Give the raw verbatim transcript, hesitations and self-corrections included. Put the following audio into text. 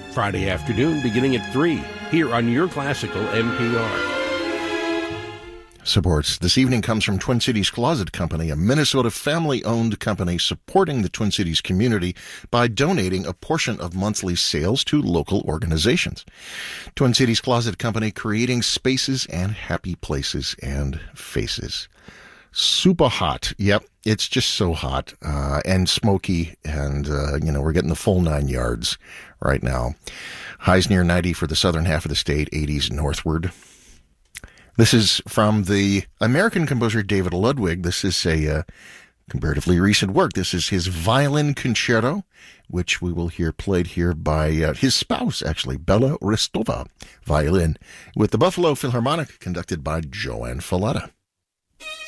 Friday afternoon beginning at three, here on your classical N P R. Supports this evening comes from Twin Cities Closet Company, a Minnesota family-owned company supporting the Twin Cities community by donating a portion of monthly sales to local organizations. Twin Cities Closet Company, creating spaces and happy places and faces. Super hot. Yep, it's just so hot uh, and smoky, and, uh, you know, we're getting the full nine yards right now. Highs near ninety for the southern half of the state, eighties northward. This is from the American composer David Ludwig. This is a uh, comparatively recent work. This is his violin concerto, which we will hear played here by uh, his spouse, actually, Bella Ristova, violin, with the Buffalo Philharmonic, conducted by Joanne Falletta.